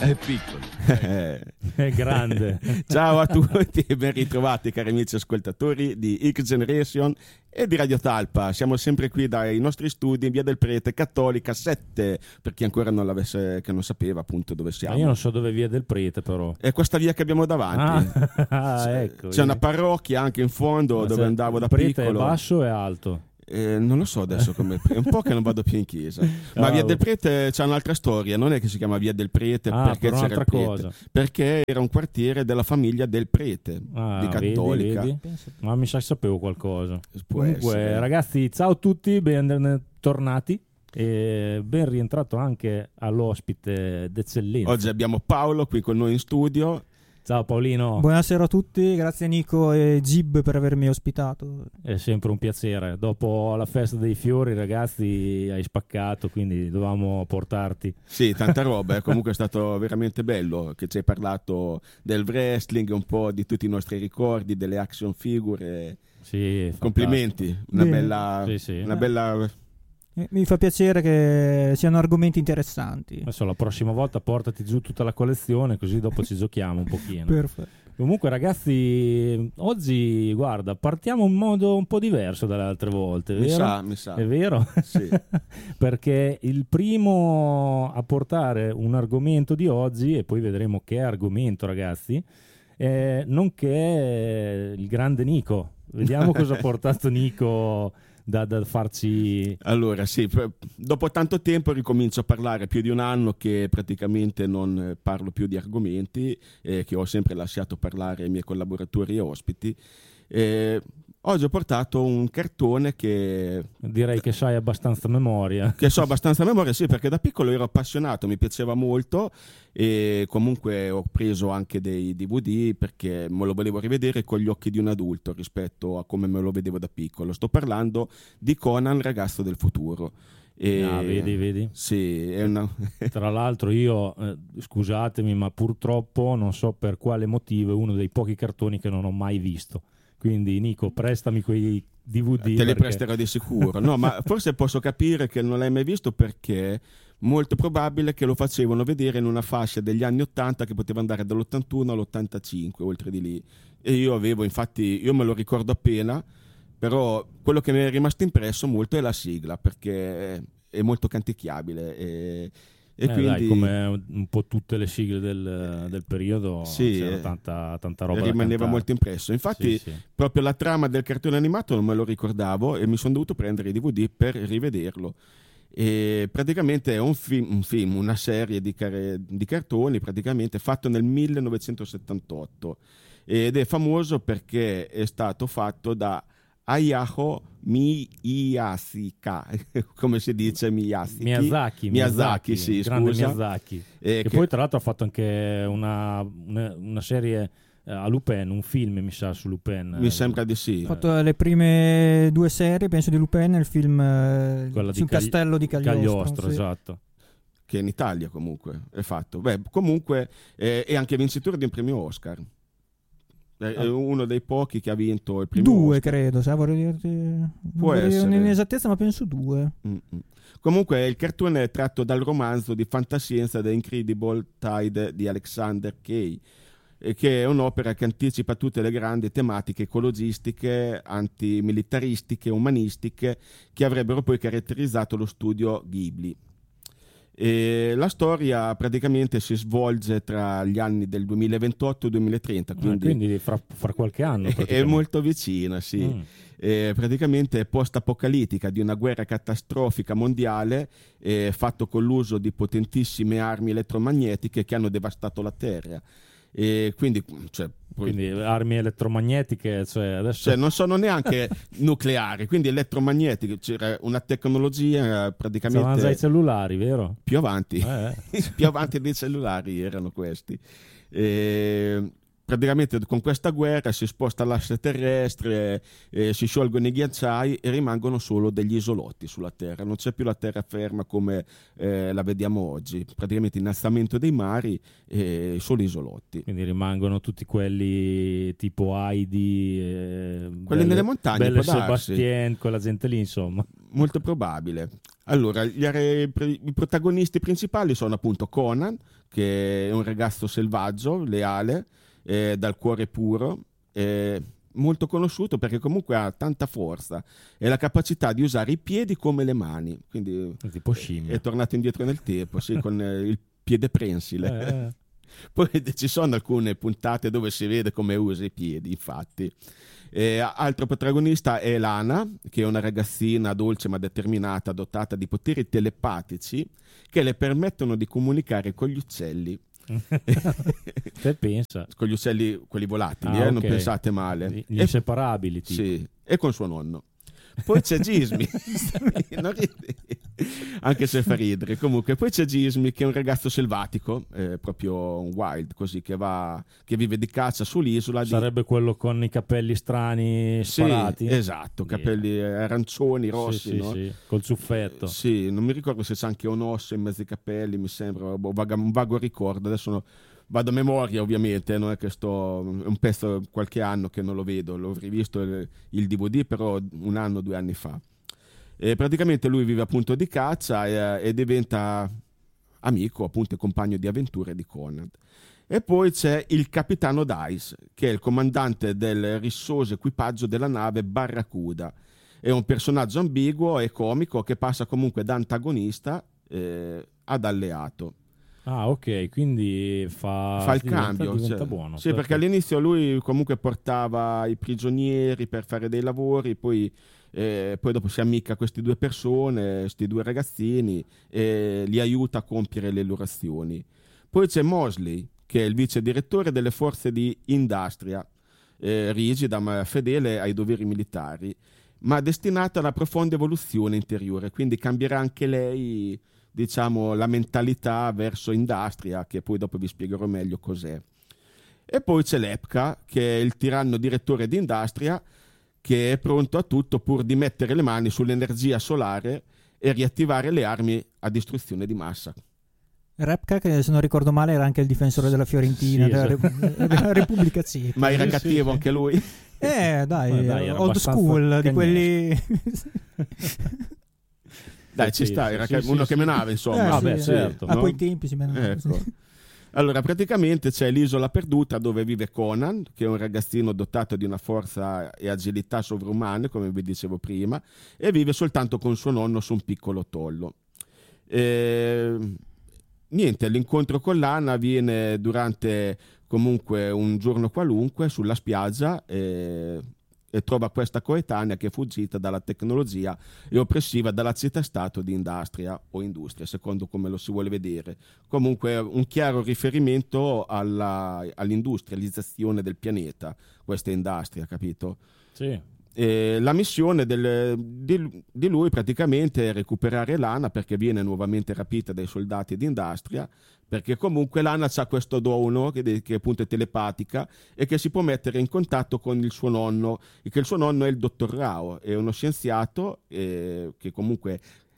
È piccolo. È grande. Ciao a tutti e ben ritrovati cari amici ascoltatori di X Generation e di Radio Talpa. Siamo sempre qui dai nostri studi in Via del Prete, Cattolica 7, per chi ancora non l'avesse, che non sapeva appunto dove siamo. Ma io non so dove è Via del Prete, però. È questa via che abbiamo davanti. Ecco. C'è una parrocchia anche in fondo dove andavo da piccolo. Il Prete è basso o è alto? Non lo so adesso come è un po' che non vado più in chiesa, ma Via del Prete c'è un'altra storia, non è che si chiama Via del Prete perché c'era il prete, cosa. Perché era un quartiere della famiglia del prete di Cattolica. Vedi? Ma mi sa che sapevo qualcosa. Comunque ragazzi, ciao a tutti, bentornati e ben rientrato anche all'ospite d'eccellenza. Oggi abbiamo Paolo qui con noi in studio. Ciao Paolino. Buonasera a tutti, grazie Nico e Gib per avermi ospitato. È sempre un piacere. Dopo la festa dei fiori, ragazzi, hai spaccato, quindi dovevamo portarti. Sì, tanta roba, comunque è stato veramente bello che ci hai parlato del wrestling, un po' di tutti i nostri ricordi, delle action figure. Sì, complimenti, una bella, sì. Una bella... Mi fa piacere che siano argomenti interessanti. Adesso la prossima volta portati giù tutta la collezione, così dopo ci giochiamo un pochino. Perfetto. Comunque ragazzi, oggi guarda, partiamo in modo un po' diverso dalle altre volte, vero? Mi sa. È vero? Sì. Perché il primo a portare un argomento di oggi, e poi vedremo che argomento ragazzi, nonché il grande Nico. Vediamo cosa ha portato Nico da farci. Allora sì, dopo tanto tempo ricomincio a parlare, più di un anno che praticamente non parlo più di argomenti, che ho sempre lasciato parlare ai miei collaboratori e ospiti. Oggi ho portato un cartone che... Direi che sai abbastanza memoria. Che so abbastanza memoria, sì, perché da piccolo ero appassionato, mi piaceva molto e comunque ho preso anche dei DVD perché me lo volevo rivedere con gli occhi di un adulto rispetto a come me lo vedevo da piccolo. Sto parlando di Conan, ragazzo del futuro. Vedi? Sì, è Tra l'altro io, scusatemi, ma purtroppo non so per quale motivo è uno dei pochi cartoni che non ho mai visto. Quindi Nico, prestami quei DVD. Te li presterò di sicuro. No, ma forse posso capire che non l'hai mai visto perché molto probabile che lo facevano vedere in una fascia degli anni 80 che poteva andare dall'81 all'85, oltre di lì. E io avevo, infatti, io me lo ricordo appena, però quello che mi è rimasto impresso molto è la sigla, perché è molto canticchiabile e quindi dai, come un po' tutte le sigle del periodo, sì, c'era tanta roba rimaneva molto impresso. Infatti sì. proprio la trama del cartone animato non me lo ricordavo e mi sono dovuto prendere i DVD per rivederlo. E praticamente è un film, una serie di cartoni praticamente fatto nel 1978 ed è famoso perché è stato fatto da Hayao Miyazaki, come si dice Miyazaki, sì, grande scusa. Miyazaki. E poi tra l'altro ha fatto anche una serie a Lupin, un film mi sa su Lupin. Mi sembra di sì. Ha fatto le prime 2 serie, penso, di Lupin, il film sul castello di Cagliostro. Sì. Esatto. Che in Italia comunque è fatto. Comunque è anche vincitore di un premio Oscar. È uno dei pochi che ha vinto il premio 2 Oscar. Credo, vorrei dirti. Può essere un'inesattezza, ma penso 2. Comunque il cartone è tratto dal romanzo di fantascienza The Incredible Tide di Alexander Kay, che è un'opera che anticipa tutte le grandi tematiche ecologistiche, antimilitaristiche, umanistiche che avrebbero poi caratterizzato lo studio Ghibli. E la storia praticamente si svolge tra gli anni del 2028 e 2030, quindi fra qualche anno è molto vicina, sì. Praticamente è post-apocalittica di una guerra catastrofica mondiale fatto con l'uso di potentissime armi elettromagnetiche che hanno devastato la Terra. E quindi armi elettromagnetiche, adesso non sono neanche nucleari, quindi elettromagnetiche, c'era una tecnologia praticamente già i cellulari, vero? Più avanti più avanti dei cellulari erano questi. Praticamente con questa guerra si sposta l'asse terrestre, si sciolgono i ghiacciai e rimangono solo degli isolotti sulla Terra. Non c'è più la terraferma come la vediamo oggi, praticamente innalzamento dei mari e solo isolotti. Quindi rimangono tutti quelli tipo Heidi, quelli nelle montagne, Belle Sebastien, quella gente lì, insomma. Molto probabile. Allora, i protagonisti principali sono appunto Conan, che è un ragazzo selvaggio, leale, dal cuore puro, molto conosciuto perché comunque ha tanta forza e la capacità di usare i piedi come le mani, quindi tipo scimmia. È tornato indietro nel tempo, sì, con il piede prensile. Poi ci sono alcune puntate dove si vede come usa i piedi, infatti. Altro protagonista è Lana, che è una ragazzina dolce ma determinata, dotata di poteri telepatici che le permettono di comunicare con gli uccelli. Te pensa? Con gli uccelli, quelli volatili, okay. Non pensate male. Gli inseparabili, tipo. Sì, e con suo nonno. Poi c'è Gizmi, anche se fa ridere. Comunque, poi c'è Gizmi, che è un ragazzo selvatico, proprio un wild, così, che vive di caccia sull'isola. Sarebbe quello con i capelli strani sparati? Sì, esatto, capelli arancioni, rossi, sì, no? Sì, col ciuffetto. Sì, non mi ricordo se c'è anche un osso in mezzo ai capelli, mi sembra, un vago ricordo, adesso vado a memoria ovviamente, non è che è un pezzo qualche anno che non lo vedo, l'ho rivisto il DVD però 1 anno, 2 anni fa. E praticamente lui vive appunto di caccia e diventa amico, appunto, e compagno di avventure di Conan. E poi c'è il capitano Dice, che è il comandante del rissoso equipaggio della nave Barracuda. È un personaggio ambiguo e comico che passa comunque da antagonista ad alleato. Ah, ok, quindi fa il cambio, diventa buono. Sì, perché all'inizio lui comunque portava i prigionieri per fare dei lavori, poi dopo si ammicca a queste 2 persone, questi 2 ragazzini, e li aiuta a compiere le loro azioni. Poi c'è Mosley, che è il vice direttore delle forze di Industria, rigida ma fedele ai doveri militari, ma destinata alla profonda evoluzione interiore, quindi cambierà anche lei, diciamo, la mentalità verso Industria, che poi dopo vi spiegherò meglio cos'è. E poi c'è Lepka, che è il tiranno direttore di Industria, che è pronto a tutto pur di mettere le mani sull'energia solare e riattivare le armi a distruzione di massa. Repka, che se non ricordo male era anche il difensore della Fiorentina, sì, della Repubblica Ceca. Ma era cattivo anche lui? Dai old school, di quelli... Dai, ci sta, era uno che menava, insomma. Certo. A quei tempi si menava. Ecco. Allora, praticamente c'è l'isola perduta dove vive Conan, che è un ragazzino dotato di una forza e agilità sovrumane, come vi dicevo prima, e vive soltanto con suo nonno su un piccolo tollo. Niente, l'incontro con Lana avviene durante comunque un giorno qualunque sulla spiaggia e trova questa coetanea che è fuggita dalla tecnologia e oppressiva dalla città-stato di Industria o Industria, secondo come lo si vuole vedere. Comunque un chiaro riferimento all'industrializzazione del pianeta, questa Industria, capito? Sì. La missione di lui praticamente è recuperare Lana, perché viene nuovamente rapita dai soldati di Industria, perché comunque Lana ha questo dono che appunto è telepatica e che si può mettere in contatto con il suo nonno, e che il suo nonno è il dottor Rao, è uno scienziato che comunque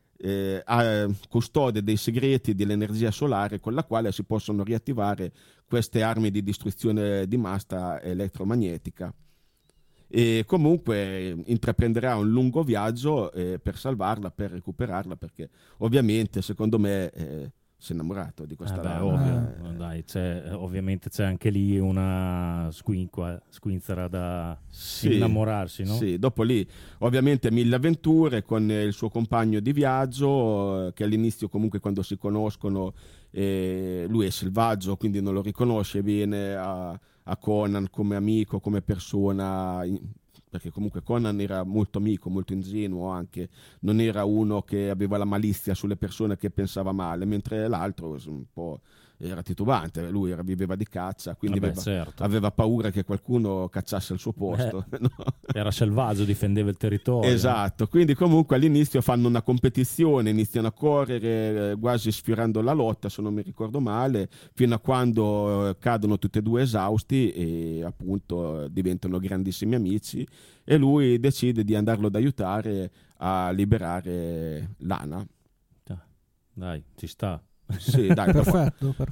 ha custode dei segreti dell'energia solare, con la quale si possono riattivare queste armi di distruzione di massa elettromagnetica. E comunque intraprenderà un lungo viaggio per salvarla, per recuperarla, perché ovviamente secondo me si è innamorato di questa ovvio. Dai, ovviamente c'è anche lì una squinzera da innamorarsi, no? Sì, dopo lì ovviamente 1000 avventure con il suo compagno di viaggio, che all'inizio comunque quando si conoscono lui è selvaggio, quindi non lo riconosce, viene a Conan come amico, come persona, perché comunque Conan era molto amico, molto ingenuo anche, non era uno che aveva la malizia sulle persone, che pensava male, mentre l'altro un po' era titubante, lui viveva di caccia, quindi aveva paura che qualcuno cacciasse al suo posto. No? Era selvaggio, difendeva il territorio. Esatto, quindi comunque all'inizio fanno una competizione, iniziano a correre quasi sfiorando la lotta, se non mi ricordo male, fino a quando cadono tutti e 2 esausti e appunto diventano grandissimi amici, e lui decide di andarlo ad aiutare a liberare Lana. Dai, ci sta. Sì, dai, perfetto.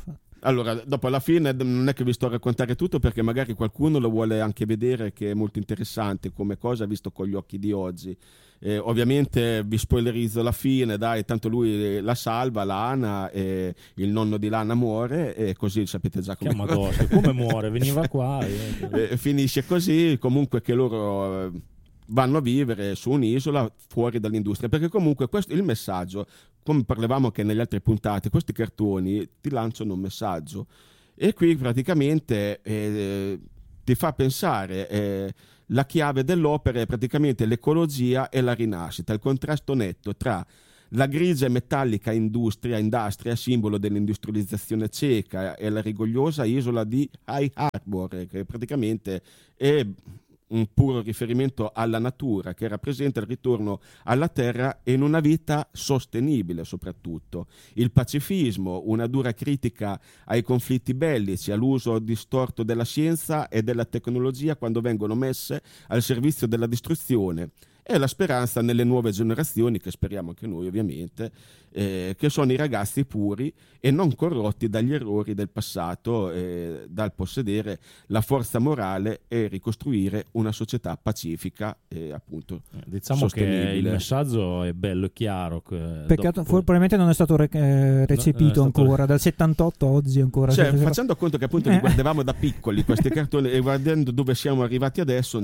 Allora, dopo alla fine non è che vi sto a raccontare tutto, perché magari qualcuno lo vuole anche vedere, che è molto interessante come cosa visto con gli occhi di oggi. Ovviamente vi spoilerizzo la fine, dai, tanto lui la salva, Lana, e il nonno di Lana muore, e così sapete già come, come muore, veniva qua. Finisce così, comunque che loro vanno a vivere su un'isola fuori dall'industria, perché comunque questo il messaggio, come parlavamo anche negli altri puntate, questi cartoni ti lanciano un messaggio, e qui praticamente ti fa pensare, la chiave dell'opera è praticamente l'ecologia e la rinascita, il contrasto netto tra la grigia e metallica industria, simbolo dell'industrializzazione ceca, e la rigogliosa isola di High Harbor, che praticamente è un puro riferimento alla natura, che rappresenta il ritorno alla terra e in una vita sostenibile soprattutto. Il pacifismo, una dura critica ai conflitti bellici, all'uso distorto della scienza e della tecnologia quando vengono messe al servizio della distruzione, e la speranza nelle nuove generazioni, che speriamo anche noi ovviamente, che sono i ragazzi puri e non corrotti dagli errori del passato, dal possedere la forza morale e ricostruire una società pacifica e appunto diciamo sostenibile. Che il messaggio è bello e chiaro. Peccato, probabilmente non è stato recepito ancora, dal 78 a oggi ancora. Cioè, facendo conto che appunto li guardavamo da piccoli questi cartoni, e guardando dove siamo arrivati adesso,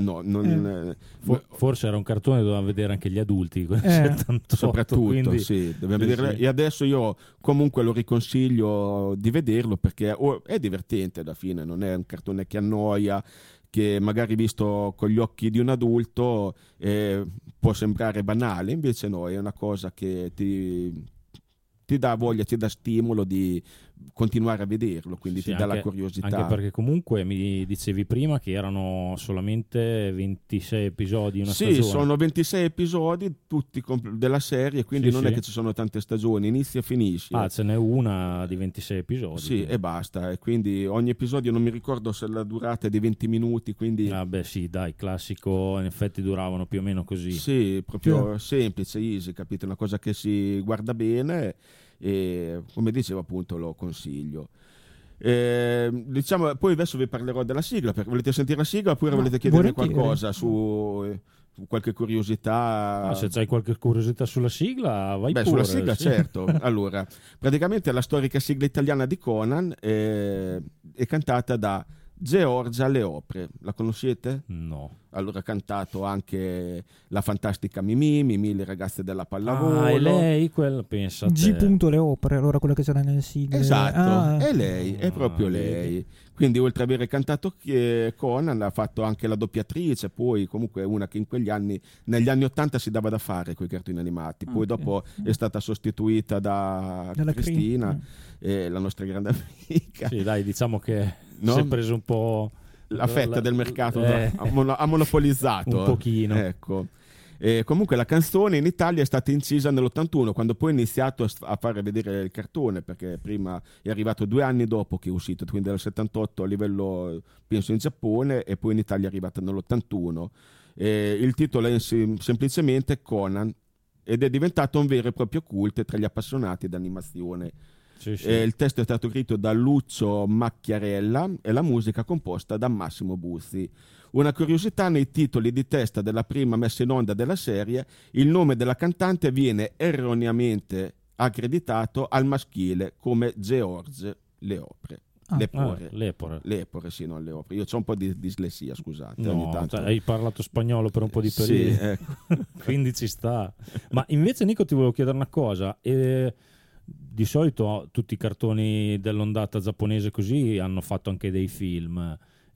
forse era un cartone che dovevamo vedere anche gli adulti, 78, soprattutto, quindi, sì, dobbiamo vedere. E adesso io comunque lo riconsiglio di vederlo, perché è divertente alla fine, non è un cartone che annoia, che magari visto con gli occhi di un adulto può sembrare banale, invece no, è una cosa che ti dà voglia, ti dà stimolo di continuare a vederlo, quindi ti dà la curiosità. Anche perché comunque mi dicevi prima che erano solamente 26 episodi una stagione. Sì, sono 26 episodi tutti della serie, quindi non è che ci sono tante stagioni, inizia e finisce. Ce n'è una di 26 episodi. Sì, quindi. E basta, e quindi ogni episodio non mi ricordo se la durata è di 20 minuti, quindi... sì, dai, classico, in effetti duravano più o meno così. Sì, proprio semplice, easy, capite? Una cosa che si guarda bene, e come dicevo appunto lo consiglio. Diciamo, poi adesso vi parlerò della sigla, perché volete sentire la sigla oppure volete chiedermi qualcosa su qualche curiosità? Se c'hai qualche curiosità sulla sigla, vai pure. Sulla sigla, sì. Certo. Allora, praticamente la storica sigla italiana di Conan è cantata da Georgia Leopre. La conoscete? No. Allora ha cantato anche la fantastica Mimì, le ragazze della pallavolo. È lei quella, pensa te. G. Leopre, allora quella che c'era nelle sigle. Esatto, è lei, è proprio lei. Quindi oltre ad avere cantato Conan, ha fatto anche la doppiatrice, poi comunque è una che in quegli anni, negli anni 80 si dava da fare con i cartoni animati, poi dopo è stata sostituita dalla Cristina, la nostra grande amica. Sì, dai, diciamo che si è preso un po' la fetta del mercato, ha monopolizzato un pochino. Ecco. Comunque la canzone in Italia è stata incisa nell'81, quando poi è iniziato a fare vedere il cartone, perché prima è arrivato 2 anni dopo che è uscito, quindi dal 78 a livello penso in Giappone, e poi in Italia è arrivata nell'81. Il titolo è semplicemente Conan, ed è diventato un vero e proprio cult tra gli appassionati d'animazione. Sì. Il testo è stato scritto da Lucio Macchiarella e la musica composta da Massimo Buzzi. Una curiosità: nei titoli di testa della prima messa in onda della serie, il nome della cantante viene erroneamente accreditato al maschile come George Leopre. Lepore, sì, non Leopre. Io c'ho un po' di dislessia, scusate. No, ogni tanto. Hai parlato spagnolo per un po' di periodo. Sì, ecco. Quindi ci sta. Ma invece, Nico, ti volevo chiedere una cosa. Di solito tutti i cartoni dell'ondata giapponese così hanno fatto anche dei film.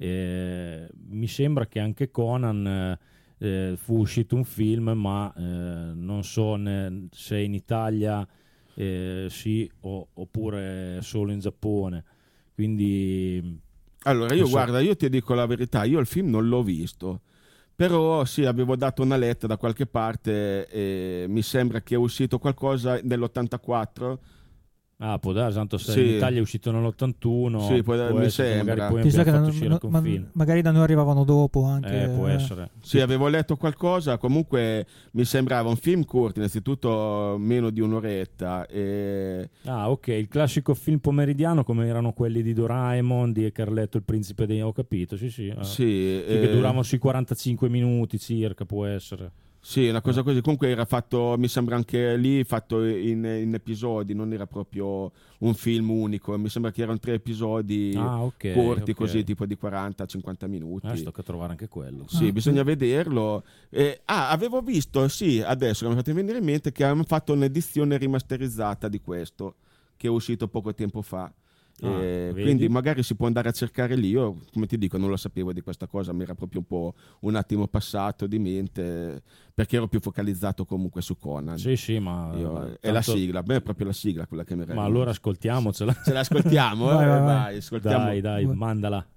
Mi sembra che anche Conan fu uscito un film, ma non so se in Italia sì oppure solo in Giappone. Quindi allora guarda, io ti dico la verità, io il film non l'ho visto, però sì, avevo dato una letta da qualche parte e mi sembra che è uscito qualcosa nell'84. Ah, può dare, tanto se Sì. in Italia è uscito nell'81. Sì, mi essere che sembra. magari poi Chissà abbiamo che fatto uscire con film. magari da noi arrivavano dopo anche. Può essere. Sì, avevo letto qualcosa, comunque mi sembrava un film corto, innanzitutto meno di un'oretta. Ah, ok, il classico film pomeridiano come erano quelli di Doraemon, di Carletto il principe dei... Ho capito, sì. Sì, Sì, che duravano sui 45 minuti circa, può essere. Sì, una cosa così. Comunque era fatto, mi sembra anche lì, fatto in episodi, non era proprio un film unico. Mi sembra che erano 3 episodi corti, così, tipo di 40-50 minuti. Tocca trovare anche quello. Sì, bisogna vederlo. Avevo visto, sì, adesso mi è fatto venire in mente che hanno fatto un'edizione rimasterizzata di questo, che è uscito poco tempo fa. Quindi magari si può andare a cercare lì. Io, come ti dico, non lo sapevo di questa cosa, mi era proprio un attimo passato di mente, perché ero più focalizzato comunque su Conan. Sì, ma è la sigla, è proprio la sigla quella che mi era. Ma allora ascoltiamocela. Ce l'ascoltiamo? Vai. Ascoltiamo. Dai, mandala.